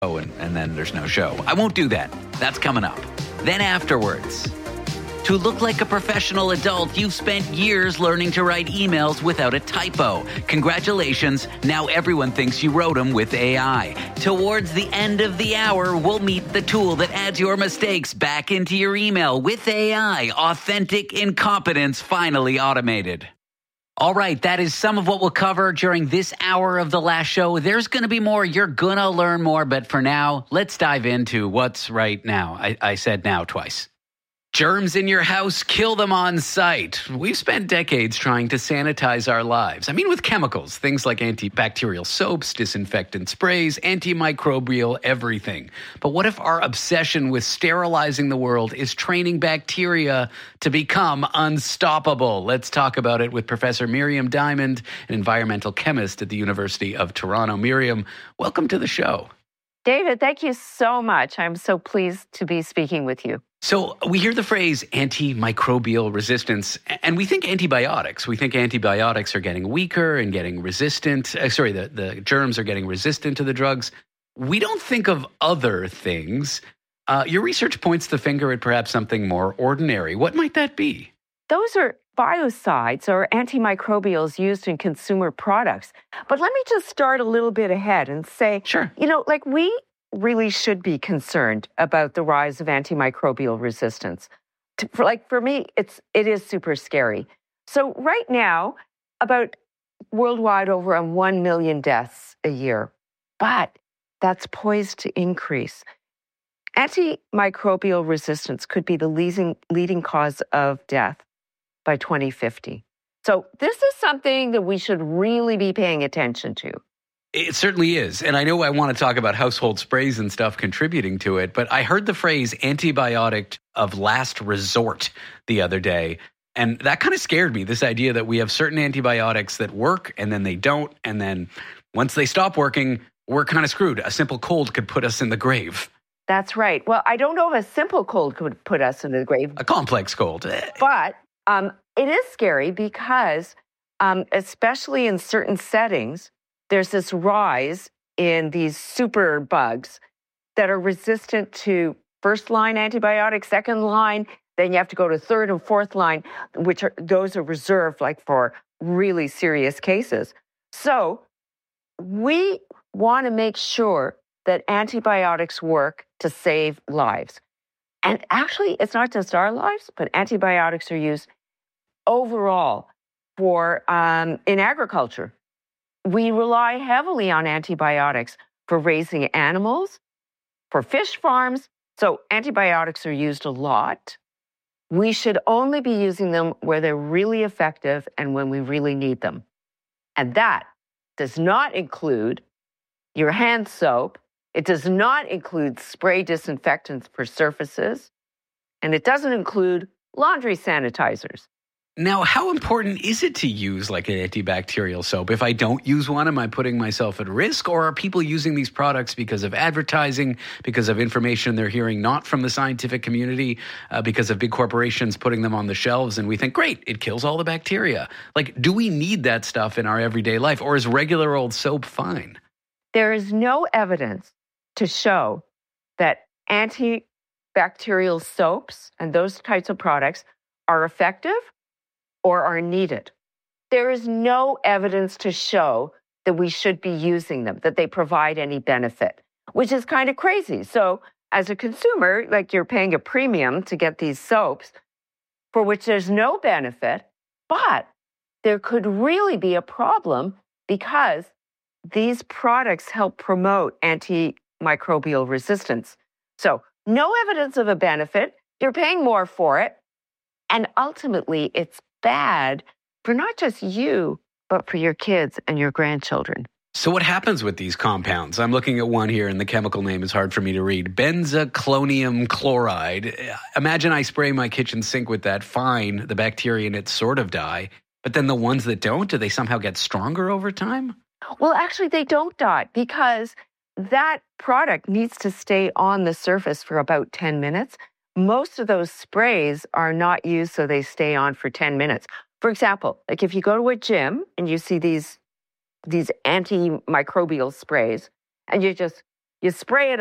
and then there's no show. I won't do that. That's coming up. Then afterwards, to look like a professional adult, you've spent years learning to write emails without a typo. Congratulations. Now everyone thinks you wrote them with AI. Towards the end of the hour, we'll meet the tool that adds your mistakes back into your email with AI. Authentic incompetence finally automated. All right, that is some of what we'll cover during this hour of The Last Show. There's going to be more. You're going to learn more. But for now, let's dive into what's right now. I said now twice. Germs in your house, kill them on sight. We've spent decades trying to sanitize our lives. I mean, with chemicals, things like antibacterial soaps, disinfectant sprays, antimicrobial everything. But what if our obsession with sterilizing the world is training bacteria to become unstoppable? Let's talk about it with Professor Miriam Diamond, an environmental chemist at the University of Toronto. Miriam, welcome to the show. David, thank you so much. I'm so pleased to be speaking with you. So we hear the phrase antimicrobial resistance, and we think antibiotics. We think antibiotics are getting weaker and getting resistant. The germs are getting resistant to the drugs. We don't think of other things. Your research points the finger at perhaps something more ordinary. What might that be? Those are biocides or antimicrobials used in consumer products. But let me just start a little bit ahead and say, sure. We really should be concerned about the rise of antimicrobial resistance. For me, it is super scary. So right now, about worldwide over 1 million deaths a year, but that's poised to increase. Antimicrobial resistance could be the leading cause of death by 2050. So this is something that we should really be paying attention to. It certainly is. And I know I want to talk about household sprays and stuff contributing to it, but I heard the phrase antibiotic of last resort the other day. And that kind of scared me, this idea that we have certain antibiotics that work and then they don't. And then once they stop working, we're kind of screwed. A simple cold could put us in the grave. That's right. Well, I don't know if a simple cold could put us in the grave. A complex cold. But it is scary because, especially in certain settings, there's this rise in these super bugs that are resistant to first-line antibiotics, second line, then you have to go to third and fourth line, those are reserved for really serious cases. So we want to make sure that antibiotics work to save lives. And actually, it's not just our lives, but antibiotics are used overall for in agriculture. We rely heavily on antibiotics for raising animals, for fish farms. So antibiotics are used a lot. We should only be using them where they're really effective and when we really need them. And that does not include your hand soap. It does not include spray disinfectants for surfaces. And it doesn't include laundry sanitizers. Now, how important is it to use an antibacterial soap? If I don't use one, am I putting myself at risk? Or are people using these products because of advertising, because of information they're hearing not from the scientific community, because of big corporations putting them on the shelves? And we think, great, it kills all the bacteria. Do we need that stuff in our everyday life? Or is regular old soap fine? There is no evidence to show that antibacterial soaps and those types of products are effective or are needed. There is no evidence to show that we should be using them, that they provide any benefit, which is kind of crazy. So as a consumer, you're paying a premium to get these soaps for which there's no benefit, but there could really be a problem because these products help promote antimicrobial resistance. So no evidence of a benefit, you're paying more for it, and ultimately it's bad for not just you, but for your kids and your grandchildren. So what happens with these compounds? I'm looking at one here, and the chemical name is hard for me to read. Benzalkonium chloride. Imagine I spray my kitchen sink with that. Fine, the bacteria in it sort of die. But then the ones that don't, do they somehow get stronger over time? Well, actually, they don't die because that product needs to stay on the surface for about 10 minutes. Most of those sprays are not used so they stay on for 10 minutes. For example, if you go to a gym and you see these antimicrobial sprays and you just You spray it